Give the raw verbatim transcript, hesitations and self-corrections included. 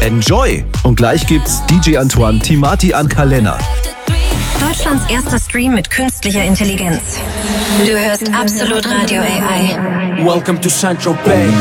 Enjoy! Und gleich gibt's D J Antoine Timati an Kalender. Deutschlands erster Stream mit künstlicher Intelligenz. Du hörst Absolut Radio A I. Welcome to Central Bay.